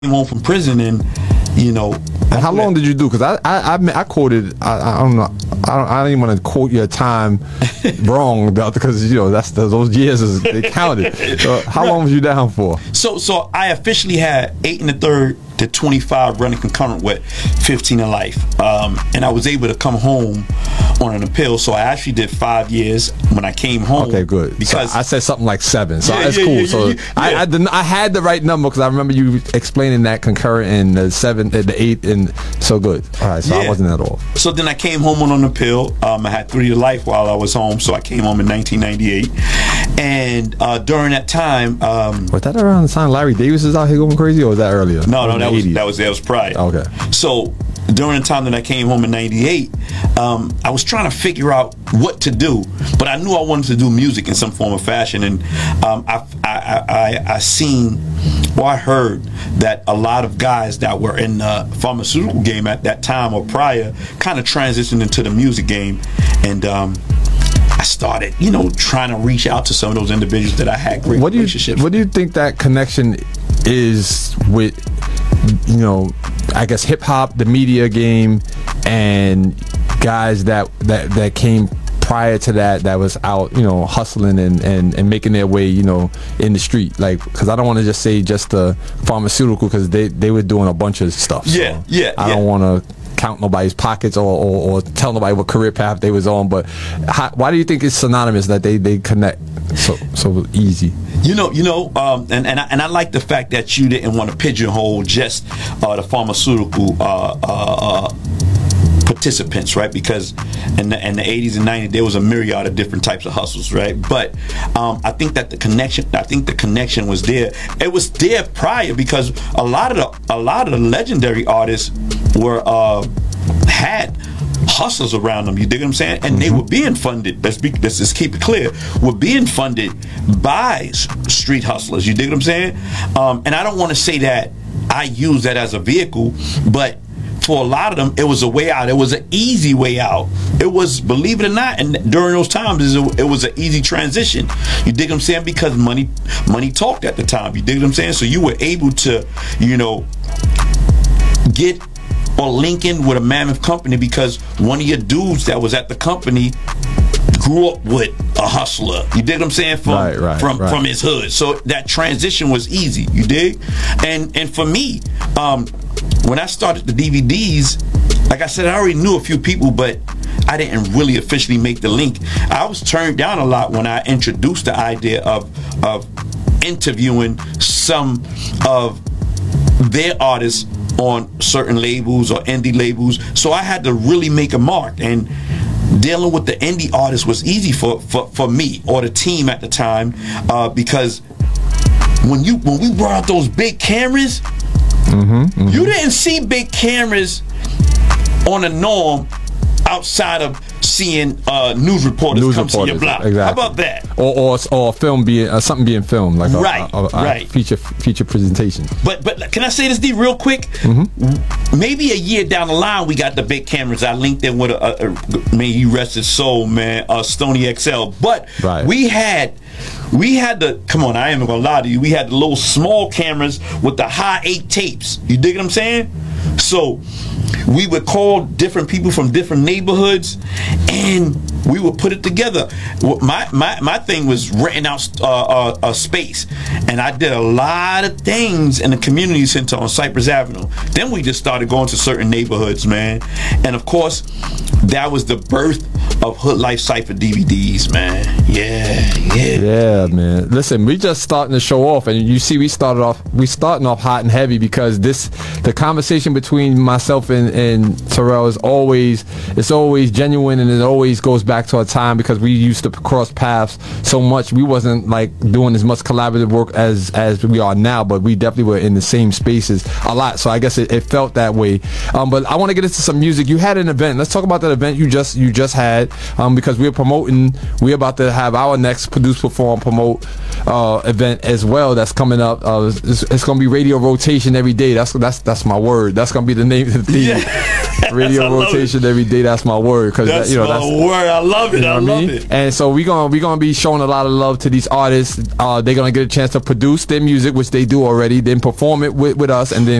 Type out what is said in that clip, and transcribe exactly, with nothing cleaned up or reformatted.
came home from prison, and you know. And how long did you do? Because I, I, I, I quoted. I, I don't know. I don't, I don't even want to quote your time wrong because you know that's the, those years is, they counted. So how long was you down for? So, so I officially had eight and a third to twenty-five running concurrent with fifteen in life, um, and I was able to come home on an appeal. So I actually did five years when I came home. Okay, good. Because so I said something like seven, so yeah, that's yeah, cool. Yeah, so yeah, yeah. I, I, didn't, I had the right number because I remember you explaining that concurrent and the seven, the eight, and so good. All right, so yeah. I wasn't at all. So then I came home on an appeal. Um, I had three to life while I was home, so I came home in nineteen ninety-eight. And uh, during that time, um, was that around the time Larry Davis was out here going crazy, or was that earlier? No, no, that was that was that was prior. Okay. So during the time that I came home in ninety-eight, um, I was trying to figure out what to do, but I knew I wanted to do music in some form or fashion, and um, I, I, I, I seen, or I heard that a lot of guys that were in the pharmaceutical game at that time or prior kind of transitioned into the music game, and um, I started, you know, trying to reach out to some of those individuals that I had great what do you, relationships. What do you think that connection is with, you know, I guess hip hop, the media game, and guys that that that came prior to that that was out, you know, hustling and and, and making their way, you know, in the street? Like, because I don't want to just say just the pharmaceutical, because they they were doing a bunch of stuff. Yeah, so yeah. I yeah. don't want to count nobody's pockets or, or, or tell nobody what career path they was on, but how, why do you think it's synonymous that they, they connect so so easy? You know, you know, um, and and I, and I like the fact that you didn't want to pigeonhole just uh, the pharmaceutical uh, uh, uh, participants, right? Because in the, in the eighties and nineties, there was a myriad of different types of hustles, right? But um, I think that the connection, I think the connection was there. It was there prior because a lot of the a lot of the legendary artists were uh, had hustlers around them, you dig what I'm saying? And mm-hmm. they were being funded, let's, be, let's just keep it clear, were being funded by street hustlers, you dig what I'm saying? Um, and I don't want to say that I use that as a vehicle, but for a lot of them, it was a way out. It was an easy way out. It was, believe it or not, and during those times, it was an easy transition. You dig what I'm saying? Because money money talked at the time, you dig what I'm saying? So you were able to, you know, get or link in with a mammoth company because one of your dudes that was at the company grew up with a hustler. You dig what I'm saying? From right, right, from, right. from his hood. So that transition was easy. You dig? And and for me, um, when I started the D V Ds, like I said, I already knew a few people, but I didn't really officially make the link. I was turned down a lot when I introduced the idea of of interviewing some of their artists on certain labels or indie labels. So I had to really make a mark, and dealing with the indie artists was easy for, for, for me or the team at the time, uh, because when you when we brought out those big cameras, mm-hmm, mm-hmm. you didn't see big cameras on a norm outside of seeing uh, news reporters news come reporters, to your block. Exactly. How about that? Or or, or film being uh, something being filmed, like a, right, a, a, a right. feature feature presentation. But but can I say this, D, real quick? Mm-hmm. Maybe a year down the line, we got the big cameras. I linked in with a, a, a may you rest his soul, man, uh, Sony X L. But right. we had. We had the, come on, I ain't even gonna lie to you, we had the little small cameras with the high eight tapes. You dig what I'm saying? So we would call different people from different neighborhoods and we would put it together. My my, my thing was renting out uh, uh, a space, and I did a lot of things in the community center on Cypress Avenue. Then we just started going to certain neighborhoods, man. And of course, that was the birth of Hood Life Cypher D V Ds, man. Yeah, yeah. Yeah, man. Listen, we just starting to show off, and you see we started off, we starting off hot and heavy because this, the conversation between myself and, and Terrell is always, it's always genuine, and it always goes back to a time because we used to cross paths so much. We wasn't like doing as much collaborative work as as we are now, but we definitely were in the same spaces a lot. So I guess it, it felt that way. Um, but I want to get into some music. You had an event. Let's talk about that event you just you just had, um, because we're promoting. We're about to have our next Produce, Perform, Promote uh, event as well. That's coming up. Uh, it's, it's going to be Radio Rotation every day. That's that's that's my word. That's going to be the name of the theme. Yeah. Radio Rotation every day. That's my word. Because that's you know my that's word. I love it. You know I what love mean? it. And so we're gonna we're gonna be showing a lot of love to these artists. Uh, they're gonna get a chance to produce their music, which they do already, then perform it with, with us, and then